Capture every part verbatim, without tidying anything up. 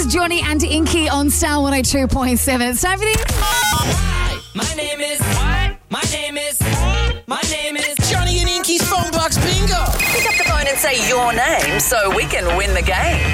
is Johnny and Inky on Star one oh two point seven. It's time for this. My name is what? My name is My name is Johnny and Inky's Phone Box Bingo. Pick up the phone and say your name so we can win the game.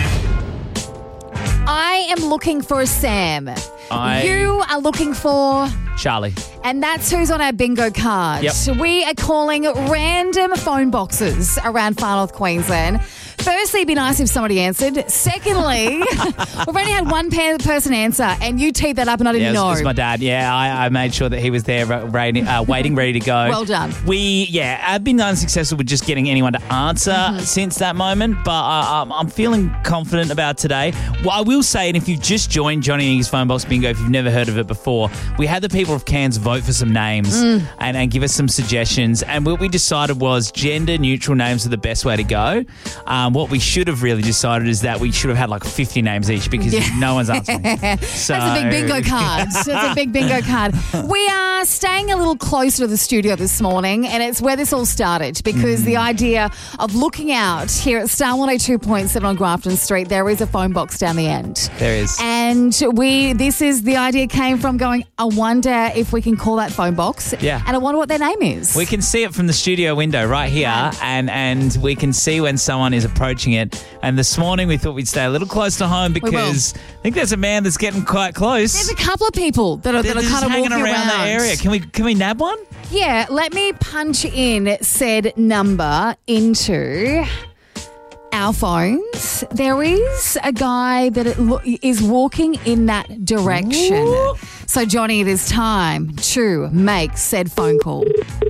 I am looking for a Sam. I- You are looking for... Charlie. And that's who's on our bingo card. Yep. So we are calling random phone boxes around Far North Queensland. Firstly, it'd be nice if somebody answered. Secondly, we've only had one pa- person answer, and you teed that up and I Yeah, didn't it was, know. it was my dad. Yeah, I, I made sure that he was there ra- ready, uh, waiting, ready to go. Well done. We, yeah, I've been unsuccessful with just getting anyone to answer Mm-hmm. since that moment, but uh, I'm, I'm feeling confident about today. Well, I will say, and if you've just joined Johnny and Iggy's Phone Box Bingo, if you've never heard of it before, we had the people of Cairns vote for some names Mm. and, and give us some suggestions, and what we decided was gender-neutral names are the best way to go. Um, what we should have really decided is that we should have had like fifty names each because Yeah. no one's answering. So, That's a big bingo card. That's a big bingo card. We are staying a little closer to the studio this morning, and it's where this all started because the idea of looking out here at Star one oh two point seven on Grafton Street, there is a phone box down the end. There is. And we, this is the idea came from going, I wonder if we can call that phone box. Yeah. And I wonder what their name is. We can see it from the studio window right here, and, and we can see when someone is approaching it. And this morning we thought we'd stay a little close to home because I think there's a man that's getting quite close. There's a couple of people that are, They're that are just kind of hanging walking around, the area. Can we can we nab one? Yeah, let me punch in said number into our phones. There is a guy that it lo- is walking in that direction. Ooh. So, Johnny, it is time to make said phone call.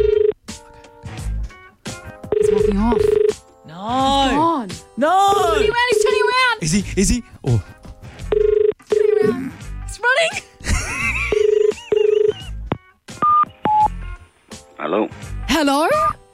He's walking off. No. On. No. Turning around, he's turning around. Is he? Is he? Oh. Turning around. He's running. Hello. Hello?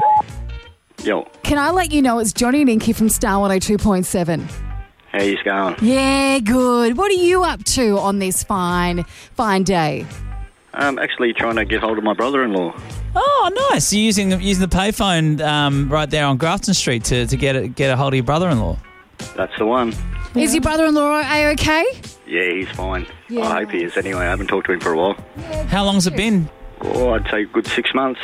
Yo. Can I let you know it's Johnny and Inky from Star one oh two point seven? How you going? Yeah, good. What are you up to on this fine, fine day? I'm actually trying to get hold of my brother-in-law. Oh, nice. You're using using the payphone um, right there on Grafton Street to, to get a, get a hold of your brother-in-law. That's the one. Is your brother-in-law A-okay? Yeah, he's fine. Yeah. I hope he is anyway. I haven't talked to him for a while. How long's it been? Oh, I'd say a good six months.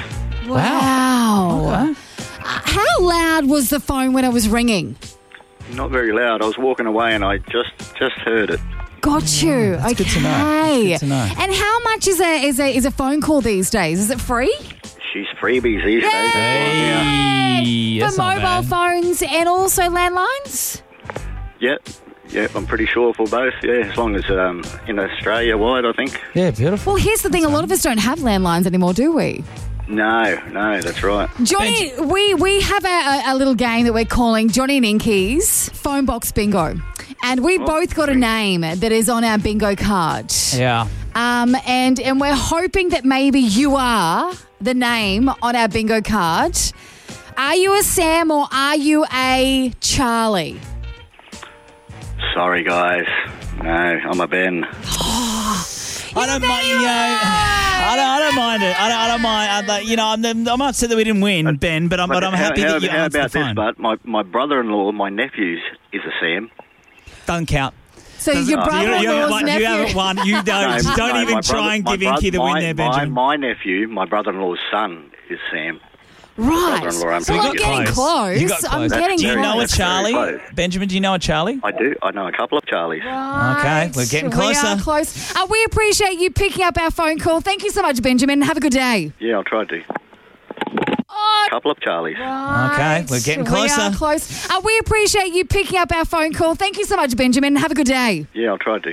Wow. Okay. Uh, How loud was the phone when it was ringing? Not very loud. I was walking away and I just just heard it. Got you. That's okay. good to know. That's good to know. And how much is a is a is a phone call these days? Is it free? She's freebies these days. That's right, yeah. Hey, For that's not mobile bad. phones and also landlines? Yep. Yep, I'm pretty sure for both, yeah, as long as um, in Australia wide, I think. Yeah, beautiful. Well, here's the thing. A lot of us don't have landlines anymore, do we? No, no, that's right. Johnny, we, we have a, a little game that we're calling Johnny and Inky's Phone Box Bingo. And we both got a name that is on our bingo card. Yeah. Um, and, and we're hoping that maybe you are the name on our bingo card. Are you a Sam or are you a Charlie? Sorry, guys. No, I'm a Ben. I don't mind, you know, I don't, I don't mind it. I don't, I don't mind. I, like, you know, I'm, I'm upset that we didn't win, Ben, but I'm, but I'm how, happy how, that you how answered about the this, phone. but my, my brother-in-law, my nephew's, is a Sam. Doesn't count. So your You, you, brother-in-law's haven't won, nephew. you haven't won. You don't. No, don't no, even my try brother- and my give bro- Inky the my, win there, my, Benjamin. my nephew, my brother-in-law's son, is Sam. Right. brother-in-law, I'm So pretty I'm good. getting close. You got close. I'm That's getting do you very- know a that's very Charlie? close. Benjamin, do you know a Charlie? I do. I know a couple of Charlies. Right. Okay, we're getting We are closer. close. Uh, we appreciate you picking up our phone call. Thank you so much, Benjamin. Have a good day. Yeah, I'll try to. Oh, A couple of Charlies. right. Okay, we're getting We closer. are close. Uh, we appreciate you picking up our phone call. Thank you so much, Benjamin. Have a good day. Yeah, I'll try to.